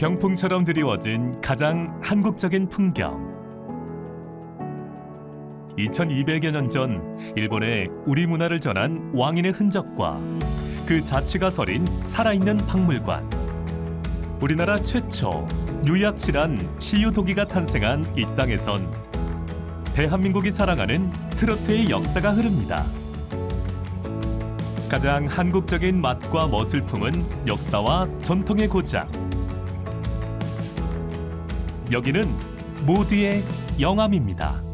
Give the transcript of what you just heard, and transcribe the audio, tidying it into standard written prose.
병풍처럼 드리워진 가장 한국적인 풍경. 2200여 년 전 일본에 우리 문화를 전한 왕인의 흔적과 그 자취가 서린 살아있는 박물관. 우리나라 최초 뉴약실한 시유도기가 탄생한 이 땅에선 대한민국이 사랑하는 트로트의 역사가 흐릅니다. 가장 한국적인 맛과 멋을 품은 역사와 전통의 고장. 여기는 모두의 영암입니다.